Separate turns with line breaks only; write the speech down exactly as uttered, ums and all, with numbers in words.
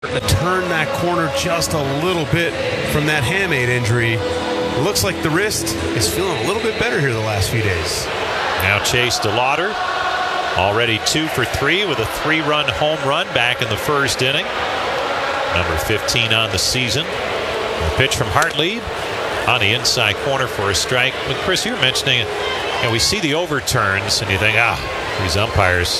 To turn that corner just a little bit from that hamate injury. It looks like the wrist is feeling a little bit better here the last few days.
Now Chase DeLauder, already two for three with a three-run home run back in the first inning. Number fifteen on the season. A pitch from Hartley on the inside corner for a strike. But Chris, you were mentioning it, and we see the overturns, and you think, ah, these umpires